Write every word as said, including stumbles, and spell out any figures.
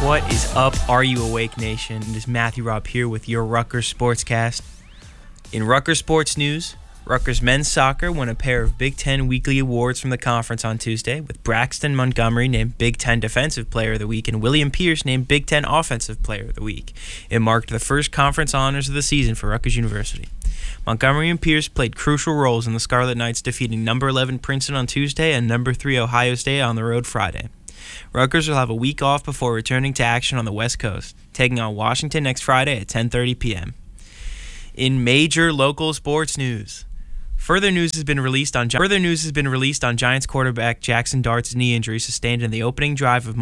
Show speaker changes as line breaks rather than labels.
What is up, Are You Awake Nation? It is Matthew Robb here with your Rutgers Sportscast. In Rutgers sports news, Rutgers men's soccer won a pair of Big Ten weekly awards from the conference on Tuesday, with Braxton Montgomery named Big Ten Defensive Player of the Week and William Pierce named Big Ten Offensive Player of the Week. It marked the first conference honors of the season for Rutgers University. Montgomery and Pierce played crucial roles in the Scarlet Knights defeating number eleven Princeton on Tuesday and number three Ohio State on the road Friday. Rutgers will have a week off before returning to action on the West Coast, taking on Washington next Friday at ten thirty p.m. In major local sports news, further news has been released on Further news has been released on Giants quarterback Jackson Dart's knee injury sustained in the opening drive of